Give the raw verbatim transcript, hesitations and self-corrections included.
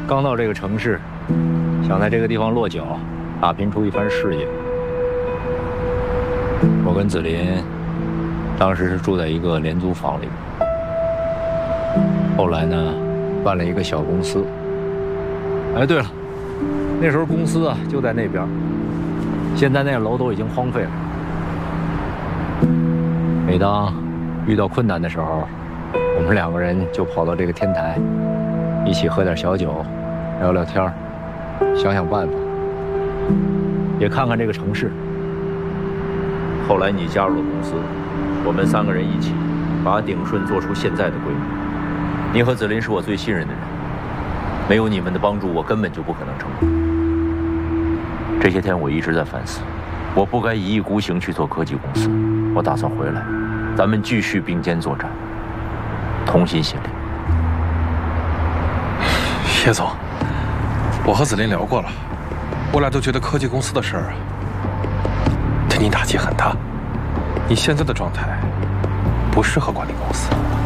刚到这个城市，想在这个地方落脚，打拼出一番事业。我跟子林当时是住在一个廉租房里，后来呢，办了一个小公司。哎，对了，那时候公司啊就在那边，现在那个楼都已经荒废了。每当遇到困难的时候，我们两个人就跑到这个天台，一起喝点小酒，聊聊天，想想办法，也看看这个城市。后来你加入了公司，我们三个人一起把鼎顺做出现在的规模。你和子林是我最信任的人，没有你们的帮助，我根本就不可能成功。这些天我一直在反思，我不该一意孤行去做科技公司。我打算回来，咱们继续并肩作战，同心协力。 叶总，我和子林聊过了，我俩都觉得科技公司的事儿对你打击很大。你现在的状态不适合管理公司。